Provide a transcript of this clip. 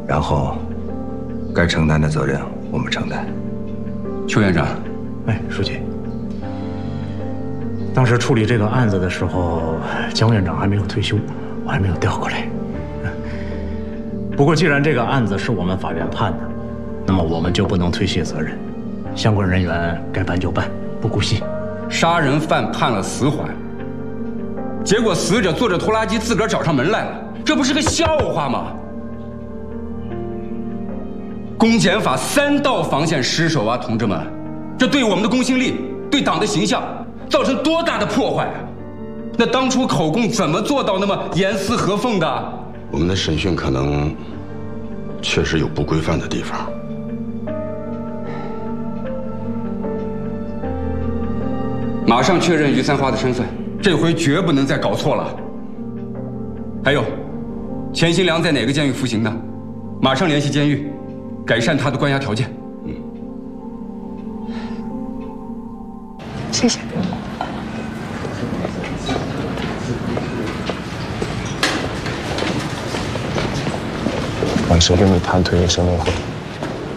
然后该承担的责任我们承担。 邱院长， 哎，书记，当时处理这个案子的时候，江院长还没有退休，我还没有调过来。不过既然这个案子是我们法院判的，那么我们就不能推卸责任，相关人员该办就办，不姑息。 杀人犯判了死缓，结果死者坐着拖拉机自个儿找上门来了，这不是个笑话吗？公检法3道防线失守啊，同志们，这对我们的公信力、对党的形象造成多大的破坏啊！那当初口供怎么做到那么严丝合缝的？ 我们的审讯可能确实有不规范的地方。 马上确认于三花的身份，这回绝不能再搞错了。还有，钱新良在哪个监狱服刑呢？马上联系监狱，改善他的关押条件。 谢谢。 晚上跟你谈退役生活会。